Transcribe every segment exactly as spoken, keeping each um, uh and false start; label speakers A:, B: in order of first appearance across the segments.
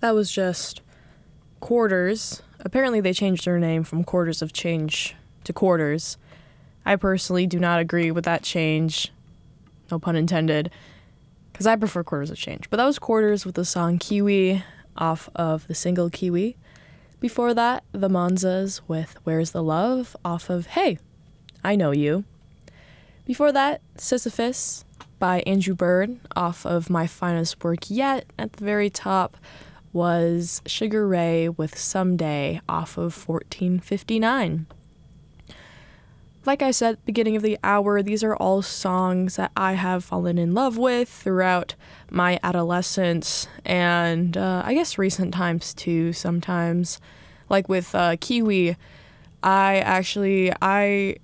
A: That was just Quarters. Apparently they changed their name from Quarters of Change to Quarters. I personally do not agree with that change, no pun intended, because I prefer Quarters of Change. But that was Quarters with the song Kiwi off of the single Kiwi. Before that, the Monzas with Where's the Love off of Hey, I Know You. Before that, Sisyphus by Andrew Bird off of My Finest Work Yet. At the very top was Sugar Ray with Someday off of fourteen fifty-nine. Like I said at the beginning of the hour, these are all songs that I have fallen in love with throughout my adolescence and uh, I guess recent times too sometimes. Like with uh, Kiwi, I actually, I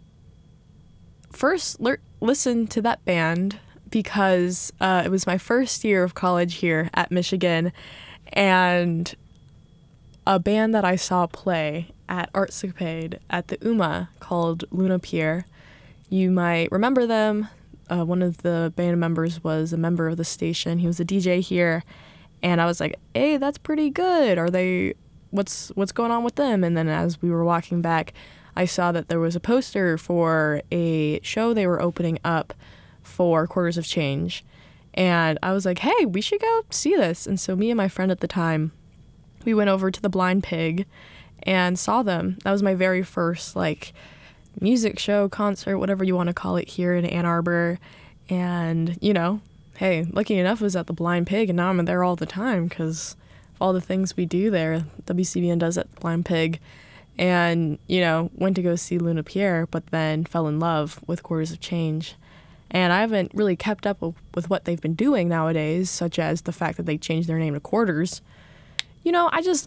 A: first le- listened to that band because uh, it was my first year of college here at Michigan, and a band that I saw play at Artscapade at the U M A called Luna Pierre. You might remember them. Uh, one of the band members was a member of the station. He was a D J here, and I was like, "Hey, that's pretty good. Are they? What's what's going on with them?" And then as we were walking back, I saw that there was a poster for a show they were opening up for Quarters of Change, and I was like, "Hey, we should go see this." And so me and my friend at the time, we went over to the Blind Pig and saw them. That was my very first, like, music show, concert, whatever you want to call it, here in Ann Arbor. And, you know, hey, lucky enough I was at the Blind Pig, and now I'm there all the time because of all the things we do there, W C B N does at the Blind Pig. And, you know, went to go see Luna Pierre, but then fell in love with Quarters of Change. And I haven't really kept up with, with what they've been doing nowadays, such as the fact that they changed their name to Quarters. You know, I just...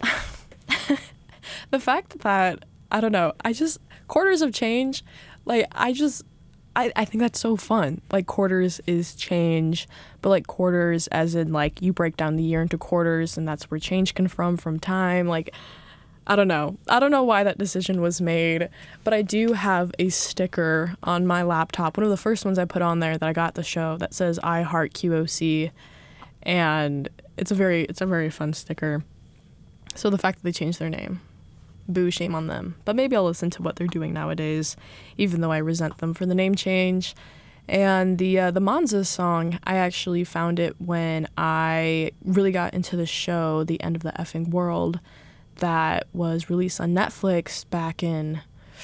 A: The fact that, I don't know, I just, Quarters of Change, like, I just, I, I think that's so fun. Like, quarters is change, but, like, quarters as in, like, you break down the year into quarters, and that's where change can from, from time. Like, I don't know. I don't know why that decision was made, but I do have a sticker on my laptop, one of the first ones I put on there that I got at the show, that says I Heart Q O C, and it's a very, it's a very fun sticker. So the fact that they changed their name, boo, shame on them. But maybe I'll listen to what they're doing nowadays, even though I resent them for the name change. And the uh, the Monza song, I actually found it when I really got into the show, The End of the Effing World, that was released on Netflix back in...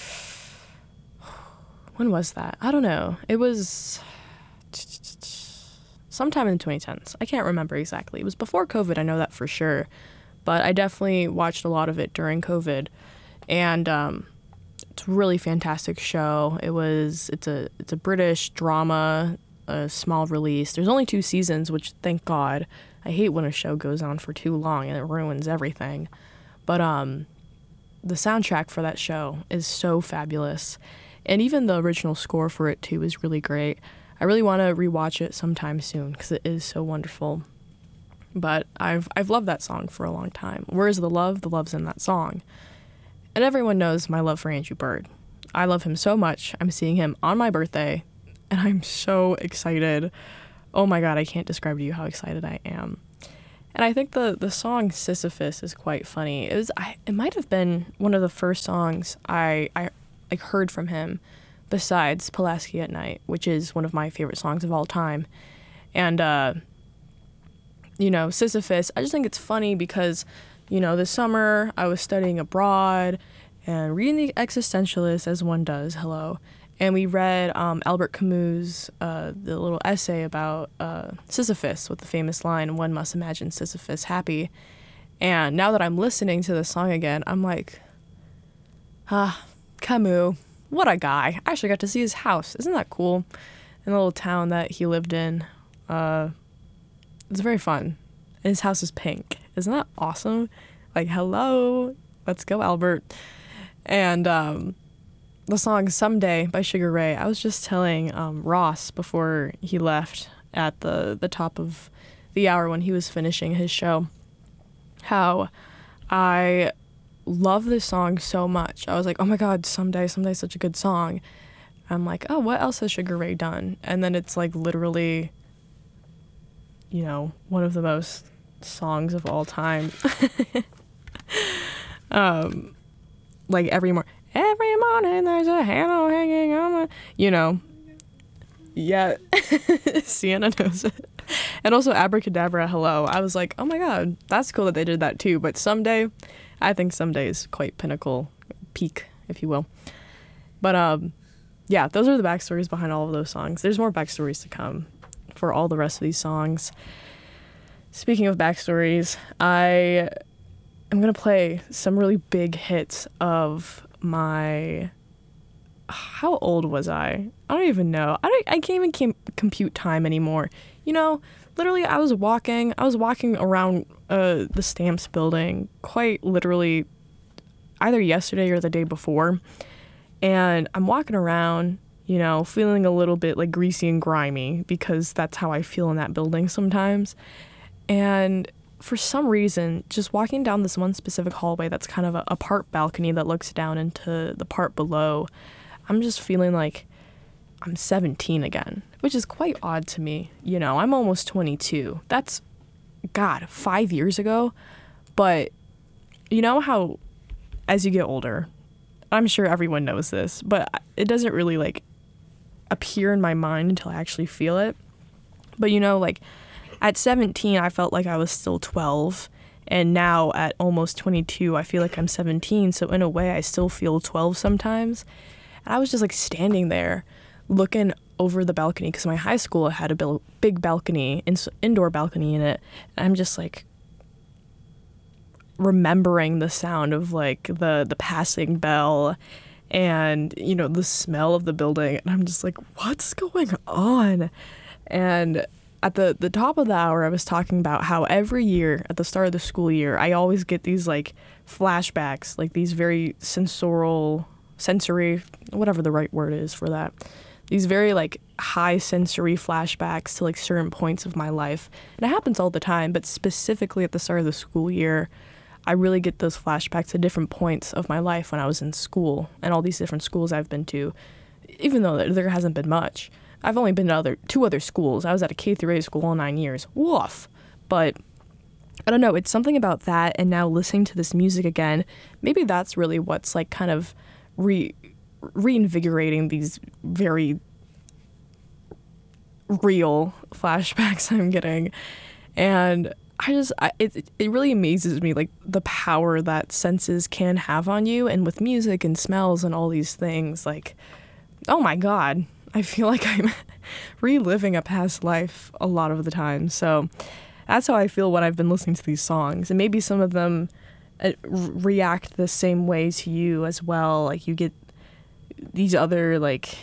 A: When was that? I don't know. It was sometime in the twenty tens. I can't remember exactly. It was before COVID, I know that for sure. But I definitely watched a lot of it during COVID, and um, it's a really fantastic show. It was it's a it's a British drama, a small release. There's only two seasons, which thank God. I hate when a show goes on for too long and it ruins everything. But um, the soundtrack for that show is so fabulous, and even the original score for it too is really great. I really want to rewatch it sometime soon because it is so wonderful. But I've I've loved that song for a long time. Where's the love? The love's in that song. And everyone knows my love for Andrew Bird. I love him so much. I'm seeing him on my birthday, and I'm so excited. Oh my God, I can't describe to you how excited I am. And I think the, the song Sisyphus is quite funny. It was I, it might have been one of the first songs I, I like heard from him, besides Pulaski at Night, which is one of my favorite songs of all time. And uh you know, Sisyphus, I just think it's funny because, you know, this summer I was studying abroad and reading The Existentialist, as one does, hello, and we read um, Albert Camus' uh, the little essay about uh, Sisyphus with the famous line, "One must imagine Sisyphus happy." And now that I'm listening to the song again, I'm like, ah, Camus, what a guy. I actually got to see his house. Isn't that cool? In the little town that he lived in. Uh... It's very fun. And his house is pink. Isn't that awesome? Like, hello, let's go, Albert. And um, the song Someday by Sugar Ray, I was just telling um, Ross before he left at the, the top of the hour when he was finishing his show, how I love this song so much. I was like, oh my God, Someday, Someday's such a good song. I'm like, oh, what else has Sugar Ray done? And then it's like literally... you know, one of the most songs of all time. um, like every morning, every morning there's a halo hanging on my, you know. Yeah, Sienna knows it. And also Abracadabra, Hello. I was like, oh my god, that's cool that they did that too. But Someday, I think Someday is quite pinnacle, peak, if you will. But um, yeah, those are the backstories behind all of those songs. There's more backstories to come for all the rest of these songs. Speaking of backstories, I am going to play some really big hits of my... How old was I? I don't even know. I, don't, I can't even com- compute time anymore. You know, literally I was walking, I was walking around uh, the Stamps building quite literally either yesterday or the day before. And I'm walking around, you know, feeling a little bit like greasy and grimy because that's how I feel in that building sometimes. And for some reason, just walking down this one specific hallway that's kind of a, a part balcony that looks down into the part below, I'm just feeling like I'm seventeen again, which is quite odd to me. You know, I'm almost twenty-two. That's, God, five years ago. But you know how as you get older, I'm sure everyone knows this, but it doesn't really like appear in my mind until I actually feel it. But you know, like at seventeen, I felt like I was still twelve. And now at almost twenty-two, I feel like I'm seventeen. So in a way, I still feel twelve sometimes. And I was just like standing there looking over the balcony because my high school had a bil- big balcony, in- indoor balcony in it. And I'm just like remembering the sound of like the, the passing bell and, you know, the smell of the building. And I'm just like, what's going on? And at the, the top of the hour, I was talking about how every year at the start of the school year, I always get these like flashbacks, like these very sensorial, sensory, whatever the right word is for that. These very like high sensory flashbacks to like certain points of my life. And it happens all the time, but specifically at the start of the school year, I really get those flashbacks to different points of my life when I was in school and all these different schools I've been to, even though there hasn't been much. I've only been to other two other schools. I was at a K through eight school all nine years. Woof. But I don't know. It's something about that. And now listening to this music again, maybe that's really what's like kind of re reinvigorating these very real flashbacks I'm getting. And I just, I, it, it really amazes me, like the power that senses can have on you. And with music and smells and all these things, like, oh my God. I feel like I'm reliving a past life a lot of the time. So that's how I feel when I've been listening to these songs. And maybe some of them uh, react the same way to you as well. Like you get these other like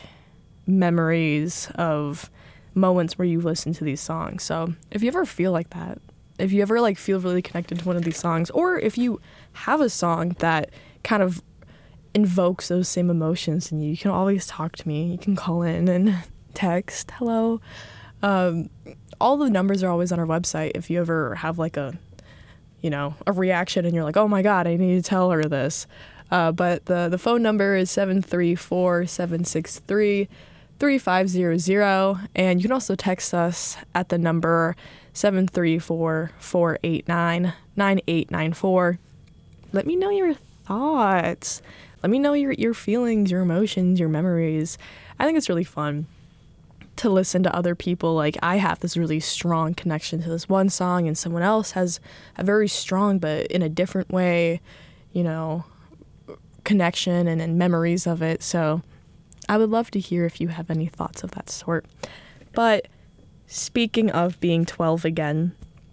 A: memories of moments where you listen to these songs. So if you ever feel like that, if you ever like feel really connected to one of these songs, or if you have a song that kind of invokes those same emotions in you, you can always talk to me. You can call in and text hello. Um, all the numbers are always on our website if you ever have like a, you know, a reaction and you're like, oh my God, I need to tell her this. Uh, but the, the phone number is seven three four, seven six three, three five zero zero. And you can also text us at the number seven three four, four eight nine, nine eight nine four. Let me know your thoughts. Let me know your, your feelings, your emotions, your memories. I think it's really fun to listen to other people. Like I have this really strong connection to this one song and someone else has a very strong, but in a different way, you know, connection and, and memories of it. So I would love to hear if you have any thoughts of that sort. But speaking of being twelve again,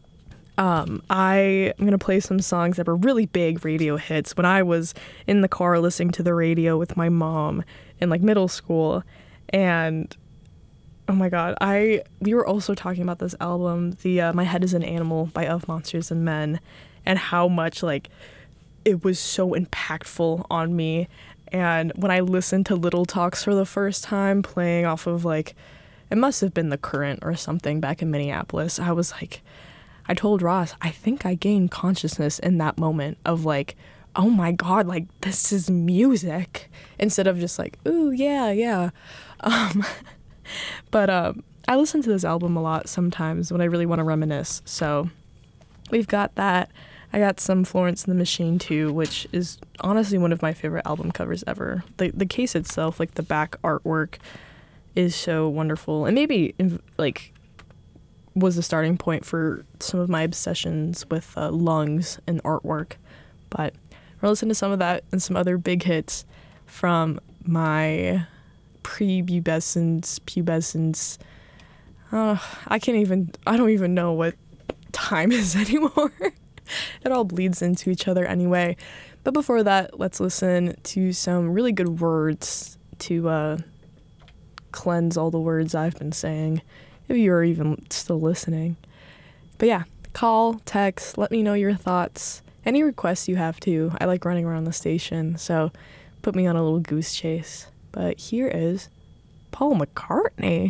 A: Um, I am going to play some songs that were really big radio hits when I was in the car listening to the radio with my mom in like middle school. And oh my God, I we were also talking about this album, the uh, My Head is an Animal by Of Monsters and Men, and how much like it was so impactful on me. And when I listened to Little Talks for the first time, playing off of like, it must have been The Current or something back in Minneapolis, I was like, I told Ross, I think I gained consciousness in that moment of like, oh my God, like this is music, instead of just like, ooh, yeah, yeah. Um, but um, I listen to this album a lot sometimes when I really want to reminisce. So we've got that. I got some Florence and the Machine too, which is honestly one of my favorite album covers ever. The the case itself, like the back artwork, is so wonderful, and maybe like was the starting point for some of my obsessions with uh, lungs and artwork. But we'll listen to some of that and some other big hits from my pre-pubescence, pubescence. Uh, I can't even. I don't even know what time is anymore. It all bleeds into each other anyway. But before that, let's listen to some really good words to uh, cleanse all the words I've been saying, if you're even still listening. But yeah, call, text, let me know your thoughts. Any requests you have too. I like running around the station, so put me on a little goose chase. But here is Paul McCartney.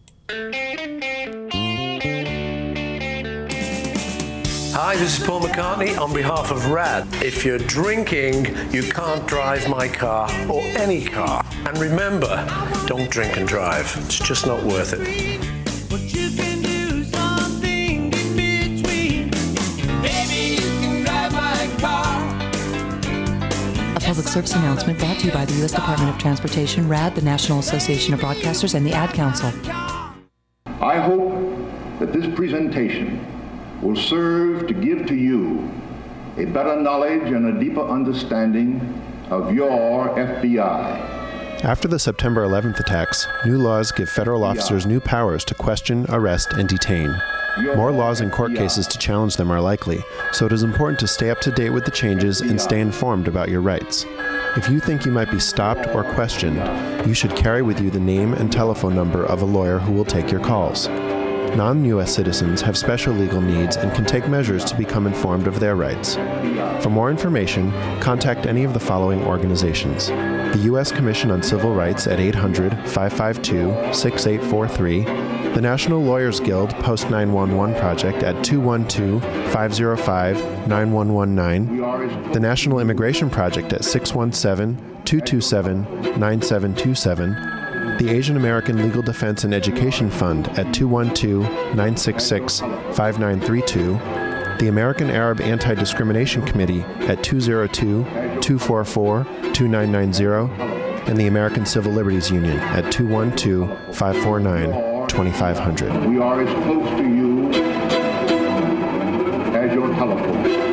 B: Hi, this is Paul McCartney on behalf of RAD. If you're drinking, you can't drive my car or any car. And remember, don't drink and drive. It's just not worth it. But you can do something in between. Baby, you can drive my car.
C: A public service announcement brought to you by the U S Department of Transportation, RAD, the National Association of Broadcasters, and the Ad Council.
D: I hope that this presentation will serve to give to you a better knowledge and a deeper understanding of your F B I.
E: After the September eleventh attacks, new laws give federal officers new powers to question, arrest, and detain. More laws and court cases to challenge them are likely, so it is important to stay up to date with the changes and stay informed about your rights. If you think you might be stopped or questioned, you should carry with you the name and telephone number of a lawyer who will take your calls. Non-U S citizens have special legal needs and can take measures to become informed of their rights. For more information, contact any of the following organizations: the U S Commission on Civil Rights at eight hundred, five five two, six eight four three, the National Lawyers Guild Post nine one one Project at two one two, five zero five, nine one one nine, the National Immigration Project at six one seven, two two seven, nine seven two seven, the Asian American Legal Defense and Education Fund at two one two, nine six six, five nine three two, the American Arab Anti-Discrimination Committee at two zero two, two four four, two nine nine zero, and the American Civil Liberties Union at two one two, five four nine, two five zero zero.
D: We are as close to you as your telephone.